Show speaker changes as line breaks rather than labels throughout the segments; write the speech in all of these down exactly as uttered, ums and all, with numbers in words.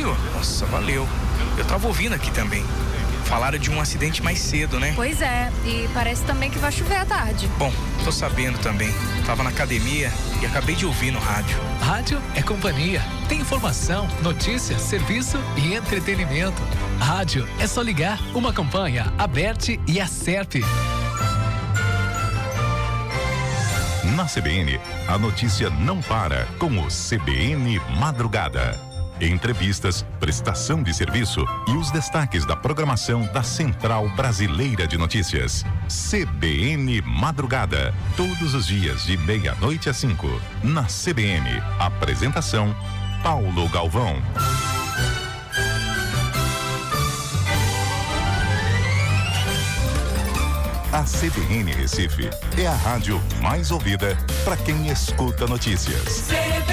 Sério? Nossa, valeu. Eu tava ouvindo aqui também. Falaram de um acidente mais cedo, né?
Pois é, e parece também que vai chover à tarde.
Bom, tô sabendo também. Tava na academia e acabei de ouvir no rádio.
Rádio é companhia. Tem informação, notícias, serviço e entretenimento. Rádio é só ligar. Uma campanha aberta e acerte.
Na C B N, a notícia não para com o C B N Madrugada. Entrevistas, prestação de serviço e os destaques da programação da Central Brasileira de Notícias. C B N Madrugada. Todos os dias de meia-noite às cinco. Na C B N. Apresentação: Paulo Galvão. A C B N Recife é a rádio mais ouvida para quem escuta notícias.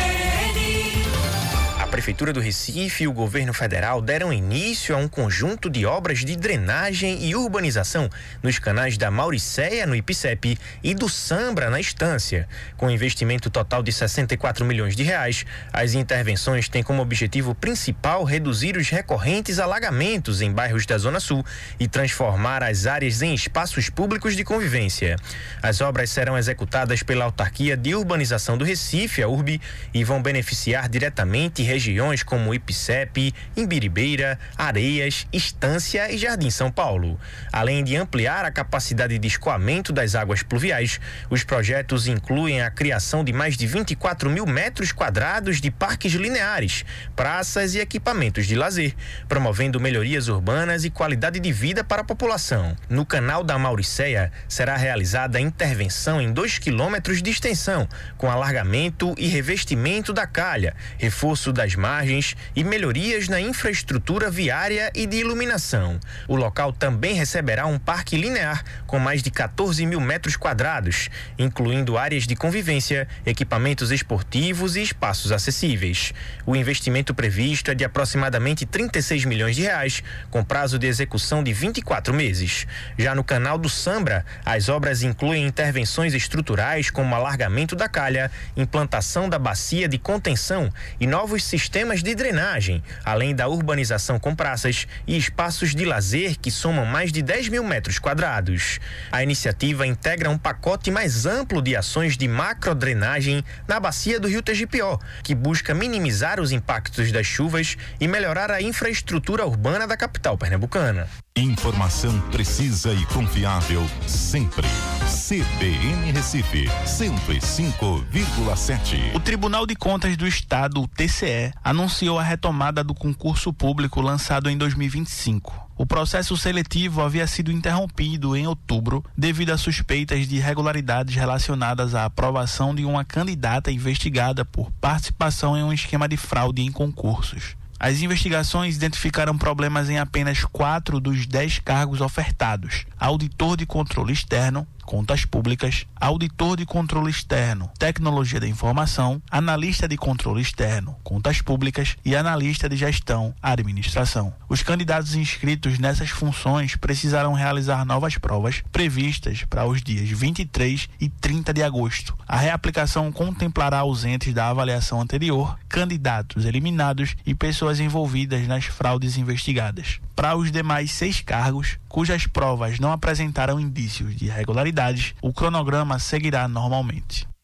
A Prefeitura do Recife e o governo federal deram início a um conjunto de obras de drenagem e urbanização nos canais da Mauricéia, no Ipicep, e do Sambra, na Estância. Com investimento total de sessenta e quatro milhões de reais, as intervenções têm como objetivo principal reduzir os recorrentes alagamentos em bairros da Zona Sul e transformar as áreas em espaços públicos de convivência. As obras serão executadas pela Autarquia de Urbanização do Recife, a U R B, e vão beneficiar diretamente regiões como Ipicep, Imbiribeira, Areias, Estância e Jardim São Paulo. Além de ampliar a capacidade de escoamento das águas pluviais, os projetos incluem a criação de mais de vinte e quatro mil metros quadrados de parques lineares, praças e equipamentos de lazer, promovendo melhorias urbanas e qualidade de vida para a população. No canal da Mauricéia, será realizada a intervenção em dois quilômetros de extensão, com alargamento e revestimento da calha, reforço das margens e melhorias na infraestrutura viária e de iluminação. O local também receberá um parque linear com mais de quatorze mil metros quadrados, incluindo áreas de convivência, equipamentos esportivos e espaços acessíveis. O investimento previsto é de aproximadamente trinta e seis milhões de reais, com prazo de execução de vinte e quatro meses. Já no canal do Sambra, as obras incluem intervenções estruturais como alargamento da calha, implantação da bacia de contenção e novos sistemas de drenagem, além da urbanização com praças e espaços de lazer que somam mais de dez mil metros quadrados. A iniciativa integra um pacote mais amplo de ações de macrodrenagem na bacia do Rio Tegipió, que busca minimizar os impactos das chuvas e melhorar a infraestrutura urbana da capital pernambucana.
Informação precisa e confiável sempre. C B N Recife, cento e cinco vírgula sete.
O Tribunal de Contas do Estado, o T C E, anunciou a retomada do concurso público lançado em dois mil e vinte e cinco. O processo seletivo havia sido interrompido em outubro devido a suspeitas de irregularidades relacionadas à aprovação de uma candidata investigada por participação em um esquema de fraude em concursos. As investigações identificaram problemas em apenas quatro dos dez cargos ofertados: auditor de controle externo, contas públicas, auditor de controle externo, tecnologia da informação, analista de controle externo, contas públicas e analista de gestão, administração. Os candidatos inscritos nessas funções precisarão realizar novas provas previstas para os dias vinte e três e trinta de agosto. A reaplicação contemplará ausentes da avaliação anterior, candidatos eliminados e pessoas envolvidas nas fraudes investigadas. Para os demais seis cargos, cujas provas não apresentaram indícios de irregularidade, o cronograma seguirá normalmente.